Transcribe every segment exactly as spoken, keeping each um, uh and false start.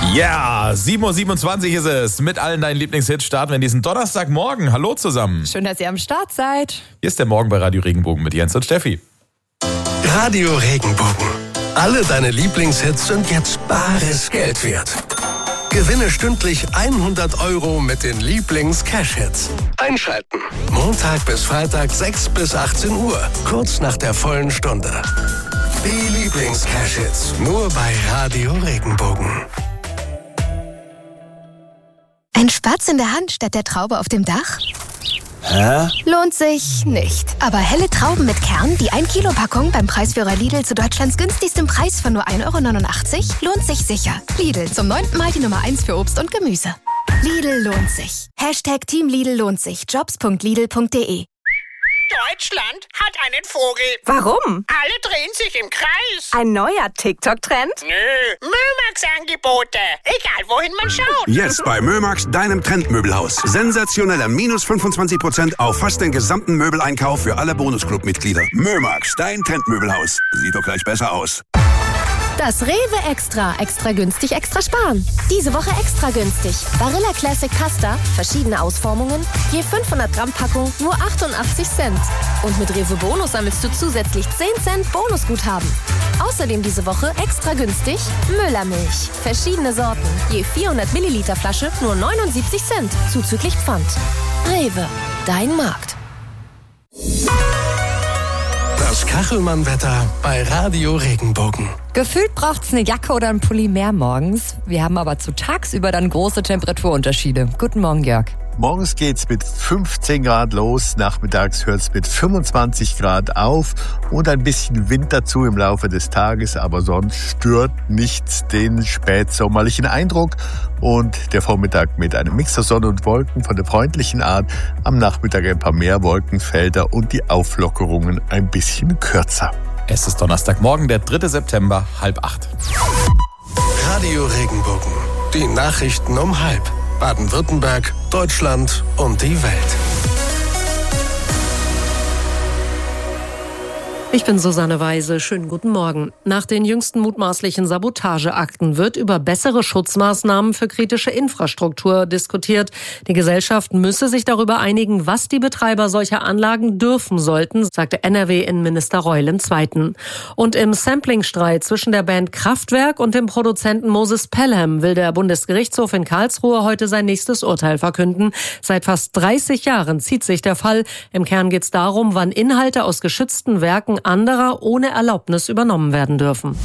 Ja, sieben Uhr siebenundzwanzig ist es. Mit allen deinen Lieblingshits starten wir in diesen Donnerstagmorgen. Hallo zusammen. Schön, dass ihr am Start seid. Hier ist der Morgen bei Radio Regenbogen mit Jens und Steffi. Radio Regenbogen. Alle deine Lieblingshits sind jetzt bares Geld wert. Gewinne stündlich hundert Euro mit den Lieblings-Cash-Hits. Einschalten. Montag bis Freitag sechs bis achtzehn Uhr. Kurz nach der vollen Stunde. Die Lieblings-Cash-Hits. Nur bei Radio Regenbogen. Ein Spatz in der Hand statt der Traube auf dem Dach? Hä? Lohnt sich nicht. Aber helle Trauben mit Kern, die ein Kilo Packung beim Preisführer Lidl zu Deutschlands günstigstem Preis von nur ein Euro neunundachtzig, lohnt sich sicher. Lidl, zum neunten Mal die Nummer eins für Obst und Gemüse. Lidl lohnt sich. Hashtag Team Lidl lohnt sich. Jobs punkt lidl punkt de. Deutschland hat einen Vogel. Warum? Alle drehen sich im Kreis. Ein neuer TikTok-Trend? Nö, Mömax-Angebote. Egal, wohin man schaut. Jetzt bei Mömax, deinem Trendmöbelhaus. Sensationeller minus fünfundzwanzig Prozent auf fast den gesamten Möbeleinkauf für alle Bonusclub-Mitglieder. Mömax, dein Trendmöbelhaus. Sieht doch gleich besser aus. Das Rewe Extra. Extra günstig, extra sparen. Diese Woche extra günstig. Barilla Classic Pasta, verschiedene Ausformungen, je fünfhundert Gramm Packung, nur achtundachtzig Cent. Und mit Rewe Bonus sammelst du zusätzlich zehn Cent Bonusguthaben. Außerdem diese Woche extra günstig Müllermilch. Verschiedene Sorten, je vierhundert Milliliter Flasche, nur neunundsiebzig Cent, zuzüglich Pfand. Rewe, dein Markt. Das Kachelmann-Wetter bei Radio Regenbogen. Gefühlt braucht's eine Jacke oder einen Pulli mehr morgens. Wir haben aber zu tagsüber dann große Temperaturunterschiede. Guten Morgen, Jörg. Morgens geht's mit fünfzehn Grad los, nachmittags hört's mit fünfundzwanzig Grad auf und ein bisschen Wind dazu im Laufe des Tages, aber sonst stört nichts den spätsommerlichen Eindruck. Und der Vormittag mit einem Mix aus Sonne und Wolken von der freundlichen Art, am Nachmittag ein paar mehr Wolkenfelder und die Auflockerungen ein bisschen kürzer. Es ist Donnerstagmorgen, der dritte September, halb acht. Radio Regenbogen. Die Nachrichten um halb. Baden-Württemberg, Deutschland und die Welt. Ich bin Susanne Weise. Schönen guten Morgen. Nach den jüngsten mutmaßlichen Sabotageakten wird über bessere Schutzmaßnahmen für kritische Infrastruktur diskutiert. Die Gesellschaft müsse sich darüber einigen, was die Betreiber solcher Anlagen dürfen sollten, sagte N R W-Innenminister Reul im Zweiten. Und im Samplingstreit zwischen der Band Kraftwerk und dem Produzenten Moses Pelham will der Bundesgerichtshof in Karlsruhe heute sein nächstes Urteil verkünden. Seit fast dreißig Jahren zieht sich der Fall. Im Kern geht es darum, wann Inhalte aus geschützten Werken anderer ohne Erlaubnis übernommen werden dürfen.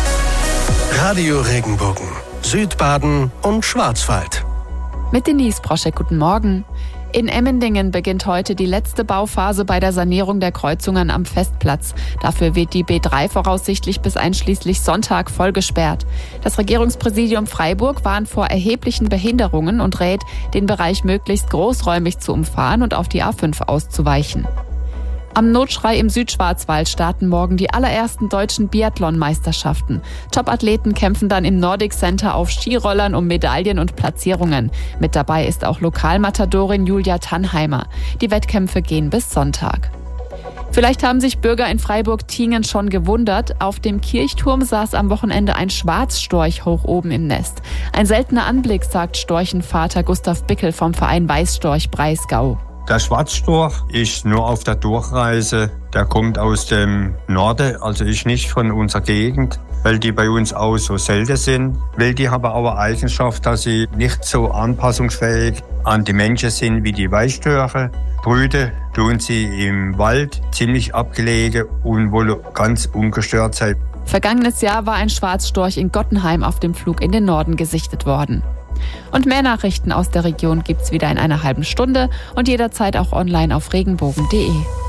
Radio Regenbogen, Südbaden und Schwarzwald. Mit Denise Proschek, guten Morgen. In Emmendingen beginnt heute die letzte Bauphase bei der Sanierung der Kreuzungen am Festplatz. Dafür wird die B drei voraussichtlich bis einschließlich Sonntag voll gesperrt. Das Regierungspräsidium Freiburg warnt vor erheblichen Behinderungen und rät, den Bereich möglichst großräumig zu umfahren und auf die A fünf auszuweichen. Am Notschrei im Südschwarzwald starten morgen die allerersten deutschen Biathlon-Meisterschaften. Top-Athleten kämpfen dann im Nordic Center auf Skirollern um Medaillen und Platzierungen. Mit dabei ist auch Lokalmatadorin Julia Tannheimer. Die Wettkämpfe gehen bis Sonntag. Vielleicht haben sich Bürger in Freiburg-Tiengen schon gewundert. Auf dem Kirchturm saß am Wochenende ein Schwarzstorch hoch oben im Nest. Ein seltener Anblick, sagt Storchenvater Gustav Bickel vom Verein Weißstorch Breisgau. Der Schwarzstorch ist nur auf der Durchreise. Der kommt aus dem Norden, also ist nicht von unserer Gegend, weil die bei uns auch so selten sind. Weil die haben aber Eigenschaft, dass sie nicht so anpassungsfähig an die Menschen sind wie die Weißstörche. Brüten tun sie im Wald, ziemlich abgelegen und wollen ganz ungestört sein. Vergangenes Jahr war ein Schwarzstorch in Gottenheim auf dem Flug in den Norden gesichtet worden. Und mehr Nachrichten aus der Region gibt's wieder in einer halben Stunde und jederzeit auch online auf regenbogen punkt de.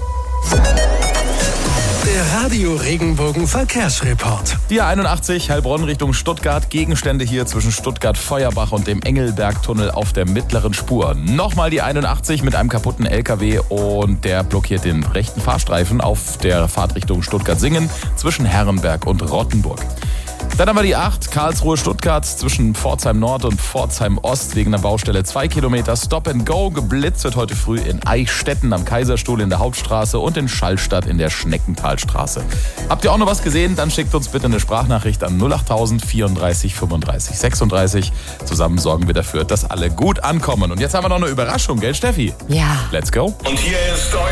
Der Radio Regenbogen Verkehrsreport. Die A einundachtzig Heilbronn Richtung Stuttgart. Gegenstände hier zwischen Stuttgart-Feuerbach und dem Engelbergtunnel auf der mittleren Spur. Nochmal die einundachtzig mit einem kaputten L K W und der blockiert den rechten Fahrstreifen auf der Fahrt Richtung Stuttgart-Singen zwischen Herrenberg und Rottenburg. Dann haben wir die acht, Karlsruhe-Stuttgart zwischen Pforzheim Nord und Pforzheim Ost wegen der Baustelle zwei Kilometer Stop and Go. Geblitzt wird heute früh in Eichstätten am Kaiserstuhl in der Hauptstraße und in Schallstadt in der Schneckentalstraße. Habt ihr auch noch was gesehen? Dann schickt uns bitte eine Sprachnachricht an null acht tausend vierunddreißig fünfunddreißig sechsunddreißig. Zusammen sorgen wir dafür, dass alle gut ankommen. Und jetzt haben wir noch eine Überraschung, gell Steffi? Ja. Let's go. Und hier ist euer